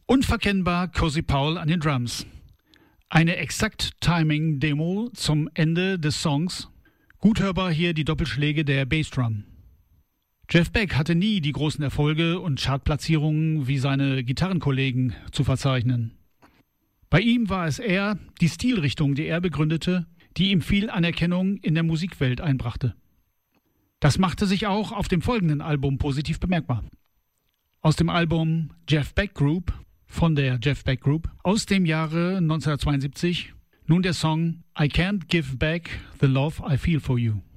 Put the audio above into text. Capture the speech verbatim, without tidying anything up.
Unverkennbar Cozy Powell an den Drums. Eine Exakt-Timing-Demo zum Ende des Songs. Gut hörbar hier die Doppelschläge der Bassdrum. Jeff Beck hatte nie die großen Erfolge und Chartplatzierungen wie seine Gitarrenkollegen zu verzeichnen. Bei ihm war es eher die Stilrichtung, die er begründete, die ihm viel Anerkennung in der Musikwelt einbrachte. Das machte sich auch auf dem folgenden Album positiv bemerkbar. Aus dem Album Jeff Beck Group von der Jeff Beck Group aus dem Jahre neunzehnhundertzweiundsiebzig nun der Song I Can't Give Back the Love I Feel for You.